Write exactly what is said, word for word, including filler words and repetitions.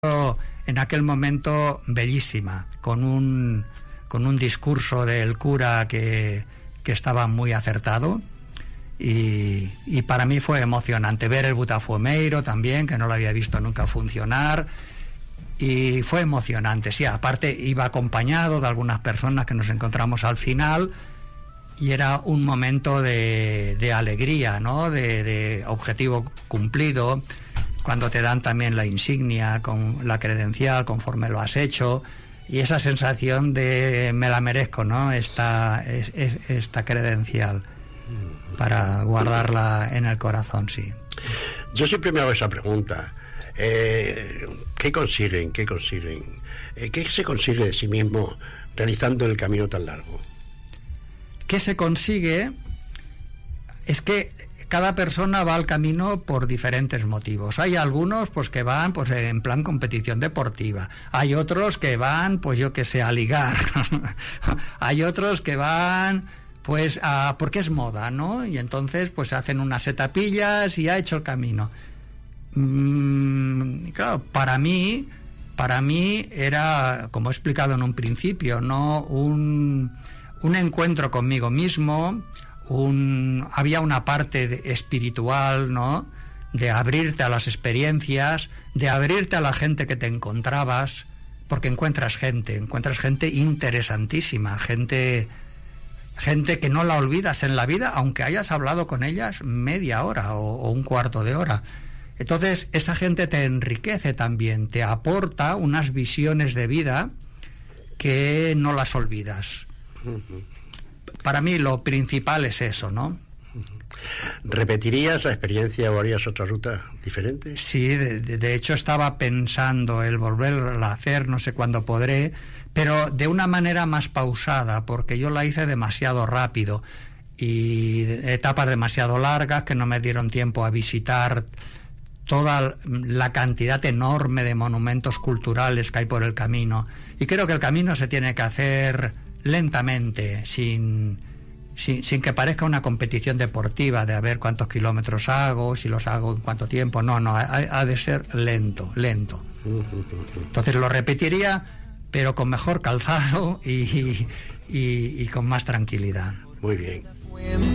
en aquel momento bellísima, con un, con un discurso del cura que, que estaba muy acertado. Y, y para mí fue emocionante ver el Botafumeiro también, que no lo había visto nunca funcionar, y fue emocionante, sí, aparte iba acompañado de algunas personas que nos encontramos al final, y era un momento de, de alegría, ¿no?, de, de objetivo cumplido, cuando te dan también la insignia, con la credencial, conforme lo has hecho, y esa sensación de me la merezco, ¿no?, esta, es, es, esta credencial, para guardarla en el corazón, sí. Yo siempre me hago esa pregunta. Eh, ¿Qué consiguen? ¿Qué consiguen? Eh, ¿Qué se consigue de sí mismo realizando el camino tan largo? ¿Qué se consigue? Es que cada persona va al camino por diferentes motivos. Hay algunos pues que van pues en plan competición deportiva. Hay otros que van, pues yo que sé, a ligar. Hay otros que van pues a, porque es moda, ¿no? Y entonces pues hacen unas etapillas y ha hecho el camino. Mm, claro, para mí, para mí era, como he explicado en un principio, ¿no?, un, un encuentro conmigo mismo, un, había una parte de, espiritual, ¿no?, de abrirte a las experiencias, de abrirte a la gente que te encontrabas, porque encuentras gente, encuentras gente interesantísima, gente... gente que no la olvidas en la vida, aunque hayas hablado con ellas media hora o, o un cuarto de hora. Entonces, esa gente te enriquece también, te aporta unas visiones de vida que no las olvidas. Para mí lo principal es eso, ¿no? ¿Repetirías la experiencia o harías otra ruta diferente? Sí, de, de hecho estaba pensando el volverla a hacer, no sé cuándo podré, pero de una manera más pausada, porque yo la hice demasiado rápido y etapas demasiado largas que no me dieron tiempo a visitar toda la cantidad enorme de monumentos culturales que hay por el camino. Y creo que el camino se tiene que hacer lentamente, sin, sin, sin que parezca una competición deportiva de a ver cuántos kilómetros hago, si los hago en cuánto tiempo. No, no, ha, ha de ser lento, lento. Entonces lo repetiría, pero con mejor calzado y, y, y con más tranquilidad. Muy bien.